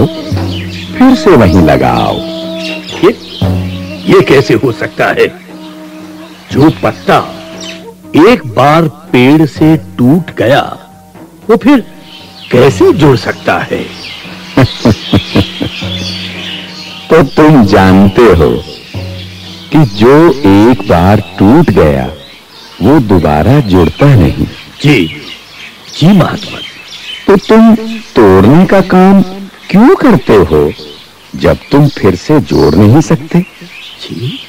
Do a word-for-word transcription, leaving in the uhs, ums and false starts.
फिर से वहीं लगाओ। ये ये कैसे हो सकता है? जो पत्ता एक बार पेड़ से टूट गया वो फिर कैसे जुड़ सकता है? तो तुम जानते हो कि जो एक बार टूट गया वो दोबारा जुड़ता नहीं। जी जी महात्मा। तो तुम तोड़ने का काम क्यों करते हो जब तुम फिर से जोड़ नहीं सकते? जी